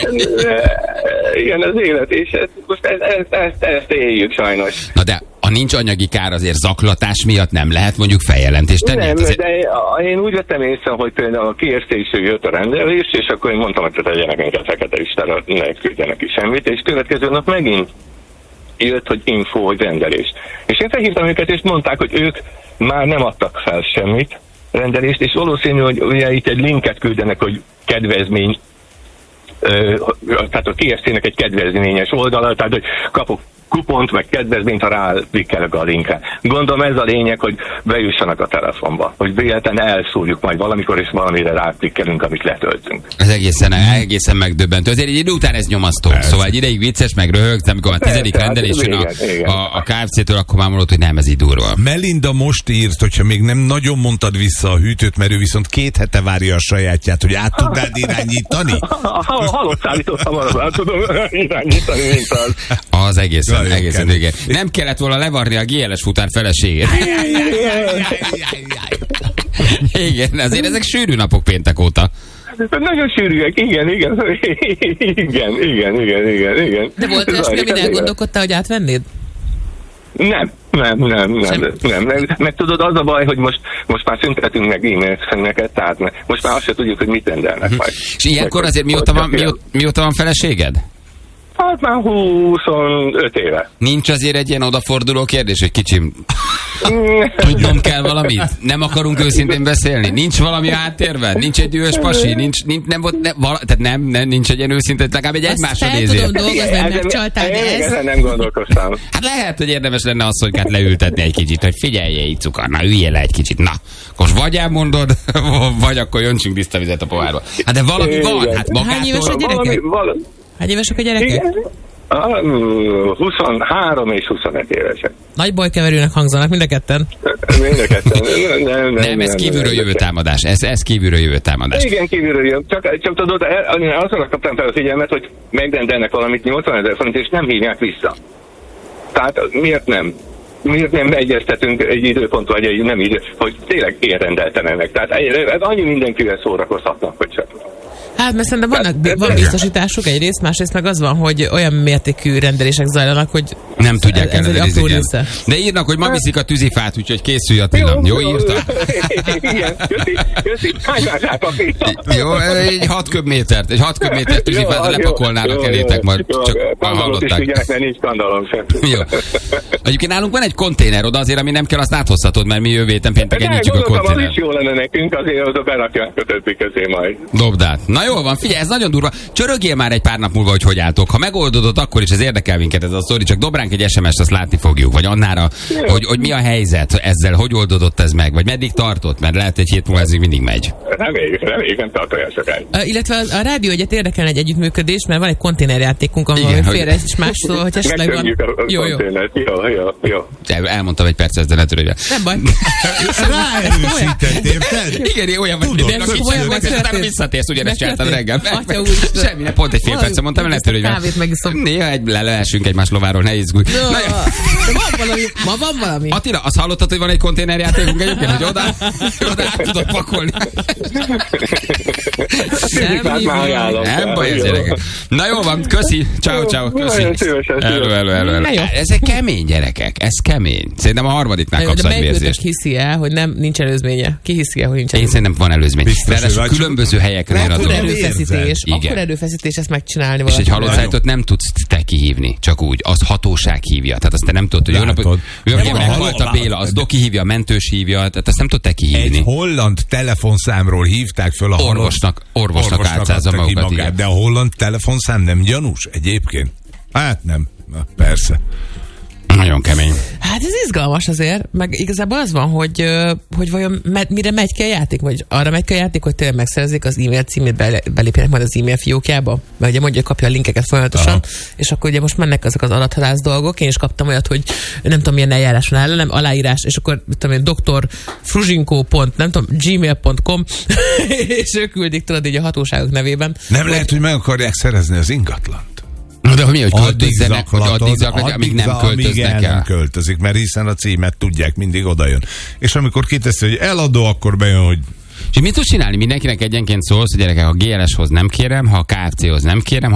Igen, az élet, és most ezt éljük sajnos. Na de a nincs anyagi kár azért zaklatás miatt nem lehet mondjuk feljelentést tenni? Nem, azért... de én úgy vettem észre, hogy például a kiértésű jött a rendelés, és akkor én mondtam, hogy tegyenek minket fekete listára, ne küldjenek ki semmit, és következő nap megint jött, hogy info, hogy rendelés. És én felhívtam őket, és mondták, hogy ők már nem adtak fel semmit, rendelést, és valószínű, hogy ugye itt egy linket küldenek, hogy kedvezmény, tehát a KFC-nek egy kedvezményes oldala, tehát hogy kapok kupont, meg kedvezményt, ha ráklikkelek a linkre. Gondolom ez a lényeg, hogy bejussanak a telefonba, hogy véletlenül elszúrjuk majd valamikor, és valamire ráklikkelünk, amit letöltünk. Ez egészen megdöbbentő. Azért egy idő után ez nyomasztó. Szóval egy ideig vicces, meg röhögsz, amikor a 10. rendelés jön a KFC-től, akkor már mondod, hogy nem, ez így durva. Melinda most írt, hogyha még nem nagyon mondtad vissza a hűtőt, mert ő viszont 2 hete várja a sajátját, hogy át tudnád irányítani? Halott szállítottam arra, át tudom irányítani, mint az. Az egészen igen. Nem kellett volna levarni a GLS futár feleségét. Igen, azért ezek sűrű napok péntek óta. Nagyon sűrűek, igen. De volt esmi, amin elgondolkodtál, hogy átvennéd? Nem. Meg tudod, az a baj, hogy most már szüntetünk meg e-mail-szeneket, tehát most már azt se tudjuk, hogy mit rendelnek majd. És ilyenkor azért mióta van feleséged? Hát már 25 éve. Nincs azért egy ilyen odaforduló kérdés, hogy kicsim, tudnom kell valamit? Nem akarunk őszintén beszélni? Nincs valami áttérve? Nincs egy dühös pasi? Nincs egy ilyen őszintén, legalább egy egymásra nézél. Azt tudom dolgozni, hogy megcsaltál, de ez... Nem gondolkoztam. Hát lehet, hogy érdemes lenne asszonykát leültetni egy kicsit, hogy figyelj, így cukor, na üljél le egy kicsit, na. Akkor vagy elmondod, vagy akkor jöntsünk tiszta vizet a pohárba. Hát de valami van, hát magától... Hány éves a gyerekek? Hány évesek a gyerekek? 23 és 25 évesek. Nagy bajkeverőnek hangzanak mind a ketten. Nem, ez kívülről jövő támadás. Ez kívülről jövő támadás. Igen, kívülről jövő. Csak tudod, azonra kaptam fel a figyelmet, hogy megrendelnek valamit 80 000 forint, és nem hívják vissza. Tehát miért nem? Miért nem egyeztetünk egy időpont, vagy egy nem idő, hogy tényleg érrendeltenek. Tehát ez annyi mindenkivel szórakozhatnak, hogy csak. Hát, mert szerintem van biztosításuk egyrészt, másrészt meg az van, hogy olyan mértékű rendelések zajlanak, hogy nem tudják ellenőrizni. De írnak, hogy ma viszik a tűzifát, úgyhogy készülj Attila. Jó, írta? Igen, köszi. Hány jó, egy 6 köbmétert tűzifát lepakolnának elétek majd, csak hallották. Mert nincs skandalom sem. Jó. Egyébként nálunk van egy konténer oda azért, ami nem kell, azt áthozhatod, mert mi jövő héten pénteken nyitjuk a konténert. Az is jó lenne nekünk, azért oda berakják a többi közé majd. Dobd át. Na jól van, figyelj, ez nagyon durva. Csörögjél már egy pár nap múlva, hogy álltok. Ha megoldodod, akkor is ez érdekel minket ez a sztori, csak dob ránk egy SMS-t, azt látni fogjuk. Vagy annára, hogy mi a helyzet ezzel, hogy oldódott ez meg, vagy meddig tartott, mert lehet egy hét múlva ez még mindig megy. Reméljük, nem tart olyan sokáig. Illetve a rádió egyet érdekelne egy együttműködés, mert van egy konténerjátékunk, ahol félre és más szól, hogy esetleg van. Jó. Elmondtam egy percet, de ne törődj. Nem baj. Ráerősített, érted? Igen, olyan vagy, de utána visszatérsz, ugyanezt csináltam reggel. Semmi, pont egy fél percet mondtam, ne törődj. Kávét megiszom. Néha leesünk egymás lováról, ne izgulj. Ma van valami. Attila, azt hallottad, hogy van egy konténerjátékunk egyébként, hogy oda át tudod pakolni. Nem baj ez, gyerekek. Na jó van, köszi. Ciao. Köszi. Elő. Ezek kemény gyerekek, ez kemény. Szerintem a harmadiknál kapsz egy vérzést. Hiszi el, hogy nincs előzménye? Ki hiszi el, hogy nincs előzménye? Én szerintem van előzmény. Ráadásul különböző helyekről jön a dolog. Akkor erőfeszítés ezt megcsinálni. És egy halott szájtot nem tudsz te kihívni, csak úgy. Az hatóság hívja. Tehát azt te nem tudod, hogy jó napot. Meghalt a Béla, az Doki hívja, a mentős hívja, tehát azt nem tudod te kihívni. Egy holland telefonszámról hívták föl a orvosnak álcázza magukat. De a holland telefonszám nem gyanús egyébként? Hát nem. Na, persze. Nagyon kemény. Hát ez izgalmas azért, meg igazából az van, hogy vajon mire megy ki a játék, vagy arra megy ki a játék, hogy tényleg megszerezzék az e-mail címét, belépjenek majd az e-mail fiókjába, mert ugye mondja, kapja a linkeket folyamatosan, és akkor ugye most mennek ezek az adathalász dolgok, én is kaptam olyat, hogy nem tudom milyen eljárás van ellenem, aláírás, és akkor tudom én, dr.fruzsinko.gmail.com és ők küldik, tudod, így a hatóságok nevében. Nem lehet, hogy meg akarják szerezni az ingatlant. De mi, hogy költözzenek, hogy addig zaklatják, amíg nem költöznek el. Nem költözik, mert hiszen a címet tudják, mindig odajön. És amikor kiteszi, hogy eladó, akkor bejön, hogy... És mit tudsz csinálni? Mindenkinek egyenként szólsz, hogy gyerekek, a GLS-hoz nem kérem, ha a KFC-hoz nem kérem,